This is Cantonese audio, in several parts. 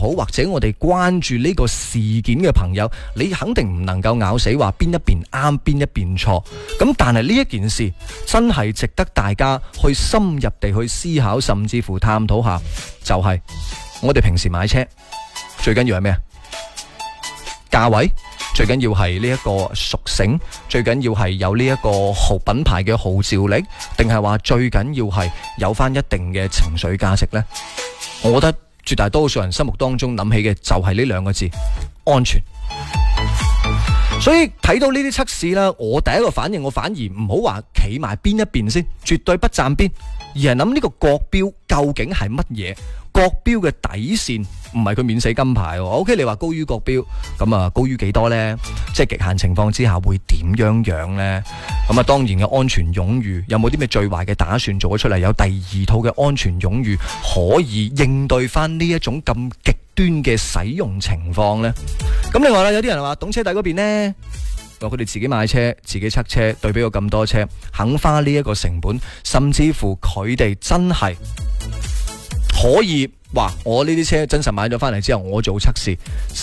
好，或者我哋關注呢個事件嘅朋友，你肯定唔能夠咬死話邊一邊啱邊一邊錯。咁但係呢一件事真係值得大家去深入地去思考，甚至乎探討下，就係我哋平時買車最緊要係咩？價位，最緊要係呢一個屬性，最緊要係有呢一個好品牌嘅號召力，定係話最緊要係有翻一定嘅情緒價值呢？我覺得絕大多數人心目當中諗起嘅就係呢兩個字：安全。所以睇到呢啲測試啦，我第一個反應，我反而唔好話企埋邊一邊先，絕對不站邊，而係諗呢個國標究竟係乜嘢？國標嘅底線唔係佢免死金牌喎。OK， 你話高於國標，咁啊高於幾多呢？即係極限情況之下會點樣呢？咁啊當然嘅安全冗餘，有冇啲咩最壞嘅打算做咗出嚟？有第二套嘅安全冗餘可以應對翻呢一種咁極端嘅使用情況呢？咁另外啦，有啲人話懂車帝嗰邊呢，話佢哋自己買車、自己測車，對比過咁多車，肯花呢一個成本，甚至乎佢哋真係可以話我呢啲車真實買咗翻嚟之後，我做測試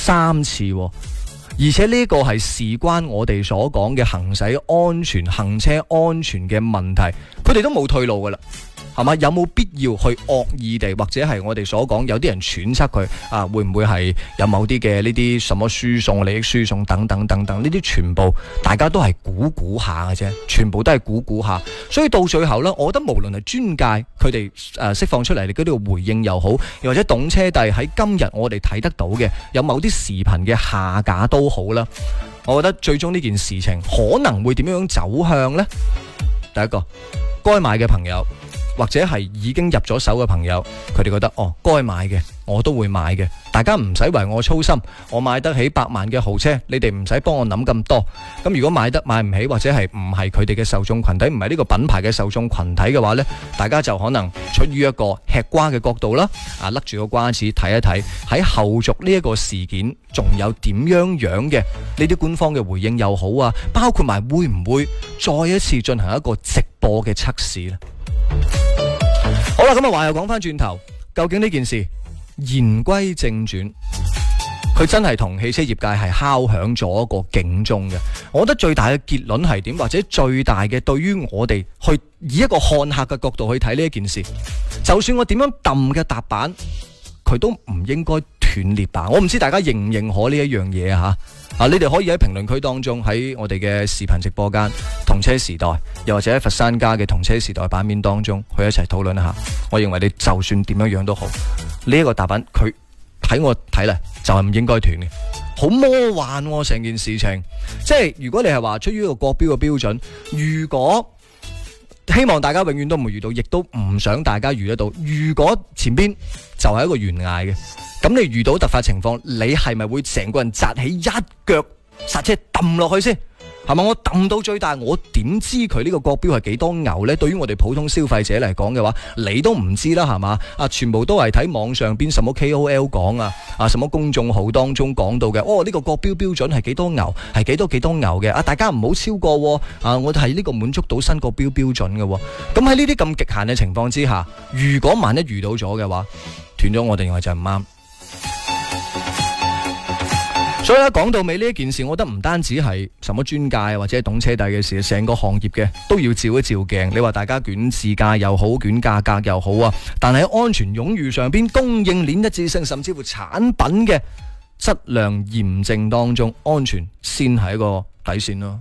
3次，而且呢個係事關我哋所講嘅行駛安全、行車安全嘅問題，佢哋都冇退路噶啦，係嘛？有冇必要去惡意地，或者係我哋所講有啲人揣測佢啊，會唔會係有某啲嘅呢啲什麼輸送、利益輸送等等等等？呢啲全部大家都係估下嘅啫，全部都係估下。所以到最後呢，我覺得無論係專界佢哋釋放出嚟嘅嗰啲回應又好，又或者懂車帝喺今日我哋睇得到嘅有某啲視頻嘅下架都好啦，我覺得最終呢件事情可能會點樣走向呢？第一個，該買嘅朋友，或者係已經入咗手嘅朋友，佢哋覺得哦，該買嘅我都會買嘅，大家唔使為我操心，我買得起100萬嘅豪車，你哋唔使幫我諗咁多。咁如果買唔起，或者係唔係佢哋嘅受眾群體，唔係呢個品牌嘅受眾群體嘅話呢，大家就可能出於一個吃瓜嘅角度啦，啊，甩住個瓜子睇一睇喺後續呢一個事件仲有點樣嘅呢啲官方嘅回應又好啊，包括埋會唔會再一次進行一個直播嘅測試呢？好啦，咁啊話又講翻轉頭，究竟呢件事言歸正傳，佢真係同汽車業界係敲響咗一個警鐘嘅。我覺得最大嘅結論係點，或者最大嘅對於我哋去以一個看客嘅角度去睇呢一件事，就算我點樣揼嘅踏板，佢都唔應該斷裂吧。我唔知大家認唔認可呢一樣嘢啊？你哋可以喺評論區當中，喺我哋嘅視頻直播間同車時代，又或者喺佛山家嘅同車時代版面當中去一齊討論一下。我認為你就算點樣都好，呢一個踏板佢喺我睇嚟就係唔應該斷嘅，好魔幻喎成件事情。即係如果你係話出於一個國標嘅標準，如果希望大家永遠都唔會遇到，亦都唔想大家遇得到。如果前邊就係一個懸崖嘅，咁你遇到突發情況，你係咪會成個人扎起一腳剎車抌落去先？係咪？我抌到最大，我點知佢呢個國標係幾多牛呢？對於我哋普通消費者嚟講嘅話，你都唔知啦，係嘛？全部都係睇網上邊什麼 KOL 講啊，什麼公眾號當中講到嘅。呢個國標標準係幾多牛，係幾多牛嘅。大家唔好超過我係呢個滿足到新國標標準嘅。咁喺呢啲咁極限嘅情況之下，如果萬一遇到咗嘅話，斷咗，我哋認為就唔啱。所以咧，講到尾呢一件事，我覺得唔單止係什麼專界或者懂車帝嘅事，成個行業嘅都要照一照鏡。你話大家捲市價又好，捲價格又好啊，但係喺安全冗餘上邊，供應鏈一致性，甚至乎產品嘅質量驗證當中，安全先係一個底線咯。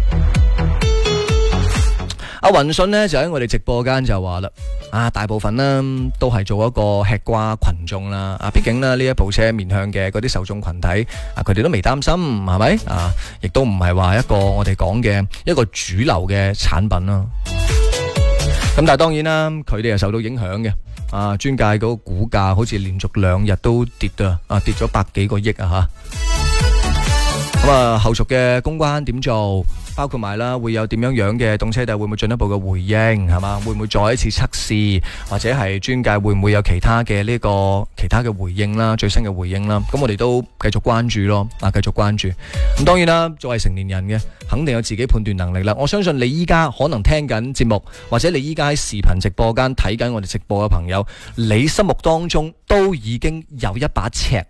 阿雲信呢就喺我哋直播間就話啦，大部分呢都係做一個吃瓜群眾啦，畢竟呢一部車面向嘅嗰啲受眾群體，佢哋都未擔心，係咪？亦都唔係話一個我哋講嘅一個主流嘅產品啦。咁但係當然啦，佢哋係受到影響嘅，專界嗰個股價好似連續2日都跌啊，跌咗100幾個億啊吓。咁後續嘅公關點做？包括埋啦，會有點樣嘅懂車帝會唔會進一步嘅回應，係嘛？會唔會再一次測試，或者係專界會唔會有其他嘅其他嘅回應啦，最新嘅回應啦？咁我哋都繼續關注咯，繼續關注。咁當然啦，作為成年人嘅，肯定有自己判斷能力啦。我相信你依家可能聽緊節目，或者你依家喺視頻直播間睇緊我哋直播嘅朋友，你心目當中都已經有一把尺